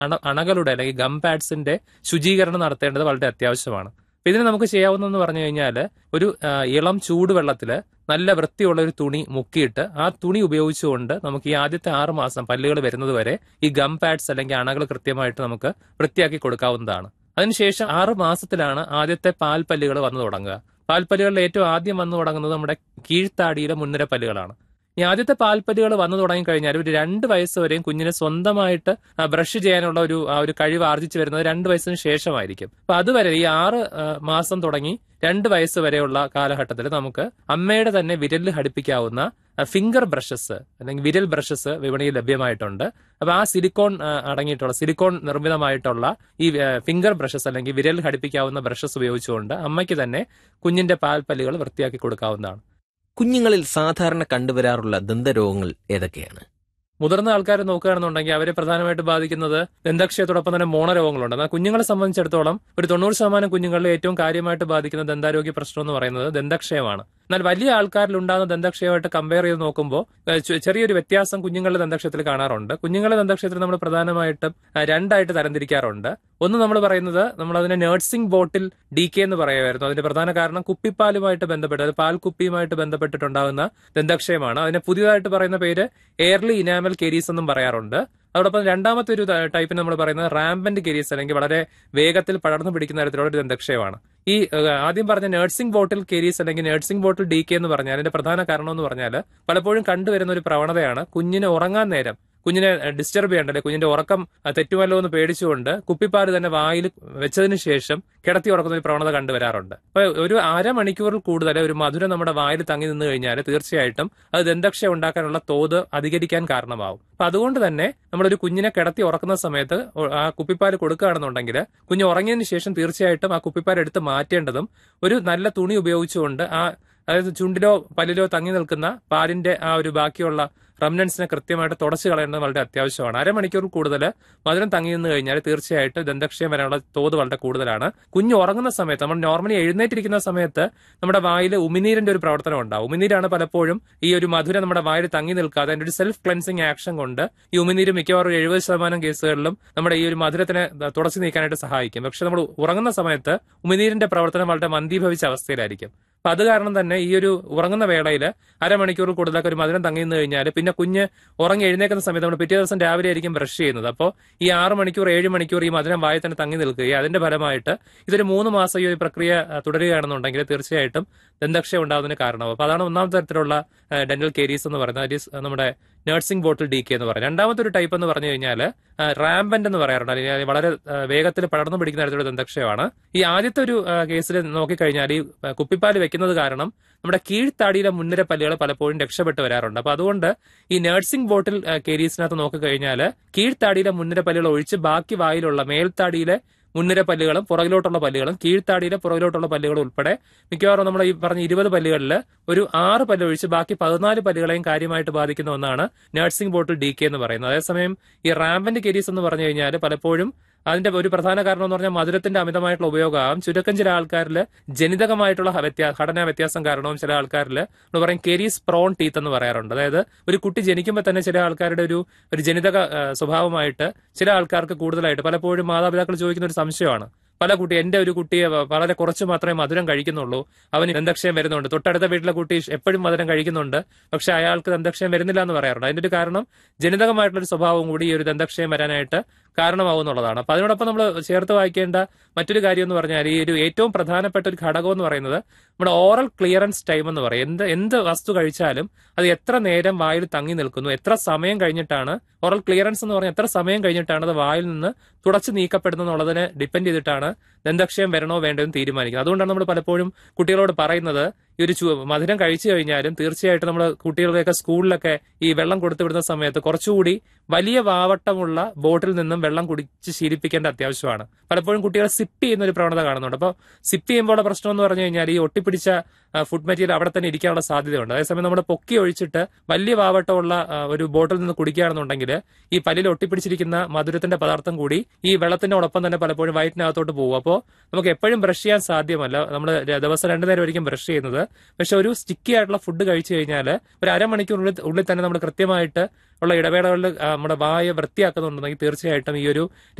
അണകളുടെ അല്ലെങ്കിൽ ഗം പാഡ്സിന്റെ ശുചീകരണം നടത്തേണ്ടത് വളരെ അത്യാവശ്യമാണ്. ഇതിന് നമുക്ക് ചെയ്യാവുന്നതെന്ന് പറഞ്ഞു കഴിഞ്ഞാൽ ഒരു ഇളം ചൂടുവെള്ളത്തിൽ നല്ല വൃത്തിയുള്ള ഒരു തുണി മുക്കിയിട്ട് ആ തുണി ഉപയോഗിച്ചുകൊണ്ട് നമുക്ക് ഈ ആദ്യത്തെ 6 മാസം പല്ലുകൾ വരുന്നത് വരെ ഈ ഗം പാഡ്സ് അല്ലെങ്കിൽ അണകൾ കൃത്യമായിട്ട് നമുക്ക് വൃത്തിയാക്കി കൊടുക്കാവുന്നതാണ്. അതിനുശേഷം 6 മാസത്തിലാണ് ആദ്യത്തെ പാൽപ്പല്ലുകൾ വന്നു തുടങ്ങുക. പാൽപ്പല്ലുകളിൽ ഏറ്റവും ആദ്യം വന്നു തുടങ്ങുന്നത് നമ്മുടെ കീഴ്ത്താടിയിലെ മുൻനിര പല്ലുകളാണ്. ഈ ആദ്യത്തെ പാൽപ്പല്ലുകൾ വന്നു തുടങ്ങി കഴിഞ്ഞാൽ ഒരു 2 വയസ്സ് വരെയും കുഞ്ഞിനെ സ്വന്തമായിട്ട് ബ്രഷ് ചെയ്യാനുള്ള ഒരു കഴിവ് ആർജിച്ചു വരുന്നത് 2 വയസ്സിന് ശേഷമായിരിക്കും. അപ്പൊ അതുവരെ ഈ 6 മാസം തുടങ്ങി 2 വയസ്സ് വരെയുള്ള കാലഘട്ടത്തിൽ നമുക്ക് അമ്മയുടെ തന്നെ വിരലിൽ ഘടിപ്പിക്കാവുന്ന ഫിംഗർ ബ്രഷസ് അല്ലെങ്കിൽ വിരൽ ബ്രഷസ് വിപണിയിൽ ലഭ്യമായിട്ടുണ്ട്. അപ്പൊ ആ സിലിക്കോൺ നിർമ്മിതമായിട്ടുള്ള ഈ ഫിംഗർ ബ്രഷസ് അല്ലെങ്കിൽ വിരൽ ഘടിപ്പിക്കാവുന്ന ബ്രഷസ് ഉപയോഗിച്ചുകൊണ്ട് അമ്മയ്ക്ക് തന്നെ കുഞ്ഞിന്റെ പാൽപ്പല്ലുകൾ വൃത്തിയാക്കി കൊടുക്കാവുന്നതാണ്. കുഞ്ഞുങ്ങളിൽ സാധാരണ കണ്ടുവരാറുള്ള ദന്തരോഗങ്ങൾ ഏതൊക്കെയാണ്? മുതിർന്ന ആൾക്കാർ നോക്കുകയാണെന്നുണ്ടെങ്കിൽ അവരെ പ്രധാനമായിട്ട് ബാധിക്കുന്നത് ദന്തക്ഷയത്തോടൊപ്പം തന്നെ മോണരോഗങ്ങളുണ്ട്. എന്നാൽ കുഞ്ഞുങ്ങളെ സംബന്ധിച്ചിടത്തോളം ഒരു 90% കുഞ്ഞുങ്ങളിൽ ഏറ്റവും കാര്യമായിട്ട് ബാധിക്കുന്ന ദന്താരോഗ്യ പ്രശ്നം എന്ന് പറയുന്നത് ദന്തക്ഷയമാണ്. എന്നാൽ വലിയ ആൾക്കാരിൽ ഉണ്ടാകുന്ന ദന്തക്ഷയമായിട്ട് കമ്പയർ ചെയ്ത് നോക്കുമ്പോൾ ചെറിയൊരു വ്യത്യാസം കുഞ്ഞുങ്ങളുടെ ദന്തക്ഷയത്തിൽ കാണാറുണ്ട്. കുഞ്ഞുങ്ങളുടെ ദന്തക്ഷയത്തിൽ നമ്മൾ പ്രധാനമായിട്ടും 2ആയിട്ട് തരംതിരിക്കാറുണ്ട്. ഒന്ന് നമ്മൾ പറയുന്നത് നമ്മളതിനെ നഴ്സിംഗ് ബോട്ടിൽ DK എന്ന് പറയുമായിരുന്നു. അതിന്റെ പ്രധാന കാരണം കുപ്പിപ്പാലുമായിട്ട് ബന്ധപ്പെട്ട് അത് പാൽക്കുപ്പിയുമായിട്ട് ബന്ധപ്പെട്ടിട്ടുണ്ടാകുന്ന ദന്തക്ഷയമാണ്. അതിനെ പുതിയതായിട്ട് പറയുന്ന പേര് എയർലി ഇനാമൽ കേരീസ് എന്നും പറയാറുണ്ട്. അതോടൊപ്പം രണ്ടാമത്തെ ഒരു ടൈപ്പിന് നമ്മൾ പറയുന്നത് റാമ്പന്റ് കേരീസ് അല്ലെങ്കിൽ വളരെ വേഗത്തിൽ പടർന്നു പിടിക്കുന്ന തരത്തിലുള്ള ഒരു ദന്തക്ഷയമാണ്. ഈ ആദ്യം പറഞ്ഞ നഴ്സിംഗ് ബോട്ടിൽ കേരീസ് അല്ലെങ്കിൽ നഴ്സിംഗ് ബോട്ടിൽ DK എന്ന് പറഞ്ഞാൽ അതിന്റെ പ്രധാന കാരണം എന്ന് പറഞ്ഞാൽ പലപ്പോഴും കണ്ടുവരുന്ന ഒരു പ്രവണതയാണ് കുഞ്ഞിന് ഉറങ്ങാൻ നേരം കുഞ്ഞിനെ ഡിസ്റ്റർബ് ചെയ്യേണ്ടല്ലേ, കുഞ്ഞിന്റെ ഉറക്കം തെറ്റുമല്ലോ എന്ന് പേടിച്ചുകൊണ്ട് കുപ്പിപ്പാല് തന്നെ വായിൽ വെച്ചതിന് ശേഷം കിടത്തി ഉറക്കുന്ന ഒരു പ്രവണത കണ്ടുവരാറുണ്ട്. അപ്പൊ ഒരു അരമണിക്കൂറിൽ കൂടുതൽ ഒരു മധുരം നമ്മുടെ വായിൽ തങ്ങി നിന്ന് കഴിഞ്ഞാൽ തീർച്ചയായിട്ടും അത് ദന്തക്ഷയം ഉണ്ടാക്കാനുള്ള തോത് അധികരിക്കാൻ കാരണമാവും. അപ്പൊ അതുകൊണ്ട് തന്നെ നമ്മളൊരു കുഞ്ഞിനെ കിടത്തി ഉറക്കുന്ന സമയത്ത് ആ കുപ്പിപ്പാല് കൊടുക്കുകയാണെന്നുണ്ടെങ്കിൽ കുഞ്ഞ് ഉറങ്ങിയതിന് ശേഷം തീർച്ചയായിട്ടും ആ കുപ്പിപ്പാൽ എടുത്ത് മാറ്റേണ്ടതും ഒരു നല്ല തുണി ഉപയോഗിച്ചുകൊണ്ട് അതായത് ചുണ്ടിലോ പല്ലിലോ തങ്ങി നിൽക്കുന്ന പാലിന്റെ ആ ഒരു ബാക്കിയുള്ള റെമനൻസിനെ കൃത്യമായിട്ട് തുടച്ചു കളയേണ്ടത് വളരെ അത്യാവശ്യമാണ്. അരമണിക്കൂർ കൂടുതൽ മധുരം തങ്ങി നിന്ന് കഴിഞ്ഞാൽ തീർച്ചയായിട്ടും ദന്തക്ഷയം വരാനുള്ള തോത് വളരെ കൂടുതലാണ്. കുഞ്ഞ് ഉറങ്ങുന്ന സമയത്ത് നമ്മൾ നോർമലി എഴുന്നേറ്റിരിക്കുന്ന സമയത്ത് നമ്മുടെ വായിൽ ഉമിനീരിന്റെ ഒരു പ്രവർത്തനം ഉണ്ടാവും. ഉമിനീരാണ് പലപ്പോഴും ഈ ഒരു മധുരം നമ്മുടെ വായിൽ തങ്ങി നിൽക്കാതെ അതിന്റെ ഒരു സെൽഫ് ക്ലെൻസിങ് ആക്ഷൻ കൊണ്ട് ഈ ഉമിനീര് മിക്കവാറും 70% കേസുകളിലും നമ്മുടെ ഈ ഒരു മധുരത്തിനെ തുടച്ചു നീക്കാനായിട്ട് സഹായിക്കും. പക്ഷെ നമ്മൾ ഉറങ്ങുന്ന സമയത്ത് ഉമിനീരിന്റെ പ്രവർത്തനം വളരെ മന്ദീഭവിച്ച അവസ്ഥയിലായിരിക്കും. അപ്പൊ അത് കാരണം തന്നെ ഈ ഒരു ഉറങ്ങുന്ന വേളയിൽ അരമണിക്കൂർ കൂടുതലൊക്കെ ഒരു മധുരം തങ്ങി നിന്ന് കഴിഞ്ഞാൽ പിന്നെ കുഞ്ഞ് ഉറങ്ങി എഴുന്നേക്കുന്ന സമയത്ത് നമ്മൾ പിറ്റേ ദിവസം രാവിലെ ആയിരിക്കും ബ്രഷ് ചെയ്യുന്നത്. അപ്പോൾ ഈ 6 മണിക്കൂർ 7 മണിക്കൂർ ഈ മധുരം വായിൽ തന്നെ തങ്ങി നിൽക്കുകയും അതിന്റെ ഫലമായിട്ട് ഇതൊരു 3 മാസം ഈ ഒരു പ്രക്രിയ തുടരുകയാണെന്നുണ്ടെങ്കിൽ തീർച്ചയായിട്ടും ദന്തക്ഷയം ഉണ്ടാകുന്നതിന് കാരണമാവും. അപ്പൊ അതാണ് ഒന്നാമത്തെ തരത്തിലുള്ള ഡെന്റൽ കേരീസ് എന്ന് പറയുന്നത്, നമ്മുടെ നഴ്സിംഗ് ബോട്ടിൽ DK എന്ന് പറയും. രണ്ടാമത്തെ ഒരു ടൈപ്പ് എന്ന് പറഞ്ഞു കഴിഞ്ഞാൽ റാമ്പന്റ് എന്ന് പറയാറുണ്ട്, അല്ലെങ്കിൽ വളരെ വേഗത്തിൽ പടർന്നു പിടിക്കുന്ന തരത്തിലുള്ള ദന്തക്ഷയമാണ്. ഈ ആദ്യത്തെ ഒരു കേസിൽ നോക്കിക്കഴിഞ്ഞാൽ ഈ കുപ്പിപ്പാല് വെക്കുന്നത് കാരണം നമ്മുടെ കീഴ്ത്താടിയിലെ മുൻനിര പല്ലുകൾ പലപ്പോഴും രക്ഷപ്പെട്ട് വരാറുണ്ട്. അപ്പൊ അതുകൊണ്ട് ഈ നഴ്സിംഗ് ബോട്ടിൽ കേരീസിനകത്ത് നോക്കിക്കഴിഞ്ഞാൽ കീഴ്ത്താടിയിലെ മുൻനിര പല്ലുകൾ ഒഴിച്ച് ബാക്കി വായിലുള്ള മേൽത്താടിയിലെ മുൻനിര പല്ലുകളും പുറകിലോട്ടുള്ള പല്ലുകളും കീഴ്ത്താടിയിലെ പുറകിലോട്ടുള്ള പല്ലുകളും ഉൾപ്പെടെ മിക്കവാറും നമ്മൾ ഈ പറഞ്ഞ 20 പല്ലുകളിൽ ഒരു 6 പല്ല് ഒഴിച്ച് ബാക്കി 14 പല്ലുകളെയും കാര്യമായിട്ട് ബാധിക്കുന്ന ഒന്നാണ് നഴ്സിംഗ് ബോട്ടിൽ DK എന്ന് പറയുന്നത്. അതേസമയം ഈ റാമ്പന്റ് കേരീസ് എന്ന് പറഞ്ഞു കഴിഞ്ഞാൽ പലപ്പോഴും അതിന്റെ ഒരു പ്രധാന കാരണം എന്ന് പറഞ്ഞാൽ മധുരത്തിന്റെ അമിതമായിട്ടുള്ള ഉപയോഗമാകും. ചുരുക്കം ചില ആൾക്കാരിൽ ജനിതകമായിട്ടുള്ള ഘടനാ വ്യത്യാസം കാരണവും ചില ആൾക്കാരിൽ നമ്മൾ പറയും കേരീസ് പ്രോൺ ടീത്ത് എന്ന് പറയാറുണ്ട്. അതായത് ഒരു കുട്ടി ജനിക്കുമ്പോൾ തന്നെ ചില ആൾക്കാരുടെ ഒരു ജനിതക സ്വഭാവമായിട്ട് ചില ആൾക്കാർക്ക് കൂടുതലായിട്ട് പലപ്പോഴും മാതാപിതാക്കൾ ചോദിക്കുന്ന ഒരു സംശയമാണ്. എന്റെ ഒരു കുട്ടിയെ വളരെ കുറച്ച് മാത്രമേ മധുരം കഴിക്കുന്നുള്ളൂ, അവന് ദന്തക്ഷയം വരുന്നുണ്ട്. തൊട്ടടുത്ത വീട്ടിലെ കുട്ടി എപ്പോഴും മധുരം കഴിക്കുന്നുണ്ട്, പക്ഷെ അയാൾക്ക് ദന്തക്ഷയം വരുന്നില്ല എന്ന് പറയാറുണ്ട്. അതിന്റെ ഒരു കാരണം ജനിതകമായിട്ടുള്ള ഒരു സ്വഭാവം കൂടി ഈ ഒരു ദന്തക്ഷയം വരാനായിട്ട് കാരണമാവുന്നുള്ളതാണ്. അപ്പൊ അതിനോടൊപ്പം നമ്മൾ ചേർത്ത് വായിക്കേണ്ട മറ്റൊരു കാര്യം എന്ന് പറഞ്ഞാൽ ഈ ഒരു ഏറ്റവും പ്രധാനപ്പെട്ട ഒരു ഘടകം എന്ന് പറയുന്നത് നമ്മുടെ ഓറൽ ക്ലിയറൻസ് ടൈം എന്ന് പറയും. എന്ത് വസ്തു കഴിച്ചാലും അത് എത്ര നേരം വായിൽ തങ്ങി നിൽക്കുന്നു, എത്ര സമയം കഴിഞ്ഞിട്ടാണ് ഓറൽ ക്ലിയറൻസ് എന്ന് പറഞ്ഞാൽ എത്ര സമയം കഴിഞ്ഞിട്ടാണ് അത് വായിൽ നിന്ന് തുടച്ചു നീക്കപ്പെടുന്നത് എന്നുള്ളതിനെ ഡിപ്പെൻഡ് ചെയ്തിട്ടാണ് ദന്തക്ഷയം വരണോ വേണ്ടോ എന്ന് തീരുമാനിക്കുന്നത്. അതുകൊണ്ടാണ് നമ്മൾ പലപ്പോഴും കുട്ടികളോട് പറയുന്നത് ഈ ഒരു മധുരം കഴിച്ചു കഴിഞ്ഞാലും തീർച്ചയായിട്ടും നമ്മൾ കുട്ടികൾക്കൊക്കെ സ്കൂളിലൊക്കെ ഈ വെള്ളം കൊടുത്തു വിടുന്ന സമയത്ത് കുറച്ചുകൂടി വലിയ വാവട്ടമുള്ള ബോട്ടിൽ നിന്നും വെള്ളം കുടിച്ച് ശീലിപ്പിക്കേണ്ട അത്യാവശ്യമാണ്. പലപ്പോഴും കുട്ടികൾ സിപ്പ് ചെയ്യുന്ന ഒരു പ്രവണത കാണുന്നുണ്ട്. അപ്പോൾ സിപ്പ് ചെയ്യുമ്പോഴുള്ള പ്രശ്നം എന്ന് പറഞ്ഞു കഴിഞ്ഞാൽ ഈ ഒട്ടിപ്പിടിച്ച ഫുഡ് മെറ്റീരിയൽ അവിടെ തന്നെ ഇരിക്കാനുള്ള സാധ്യതയുണ്ട്. അതേസമയം നമ്മൾ പൊക്കി ഒഴിച്ചിട്ട് വലിയ വാവട്ടമുള്ള ഒരു ബോട്ടിൽ നിന്ന് കുടിക്കുകയാണെന്നുണ്ടെങ്കിൽ ഈ പല്ലിൽ ഒട്ടിപ്പിടിച്ചിരിക്കുന്ന മധുരത്തിന്റെ പദാർത്ഥം കൂടി ഈ വെള്ളത്തിനോടൊപ്പം തന്നെ പലപ്പോഴും വയറ്റിനകത്തോട്ട് പോകും. അപ്പോൾ നമുക്ക് എപ്പോഴും ബ്രഷ് ചെയ്യാൻ സാധ്യമല്ല. നമ്മൾ ദിവസം 2 നേരം ഒരിക്കലും ബ്രഷ് ചെയ്യുന്നത്. പക്ഷെ ഒരു സ്റ്റിക്കി ആയിട്ടുള്ള ഫുഡ് കഴിച്ചു കഴിഞ്ഞാൽ ഒരു അരമണിക്കൂറിനുള്ളിൽ തന്നെ നമ്മൾ കൃത്യമായിട്ട് ഉള്ള ഇടവേളകളിൽ നമ്മുടെ വായ വൃത്തിയാക്കുന്നുണ്ടെങ്കിൽ തീർച്ചയായിട്ടും ഈ ഒരു